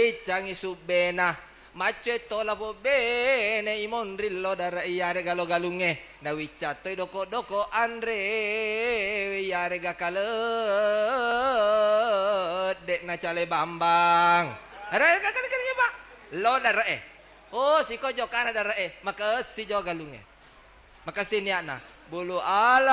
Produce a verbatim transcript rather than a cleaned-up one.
cangi subena macetto la po bene i mondrillo dar iare galo galunge da wiccato doko doko andre iare gakale dek na cale bambang ada kan kan pak lo dar eh oh si ko jokana dar eh maka si jo galunge maka si niana bulu ala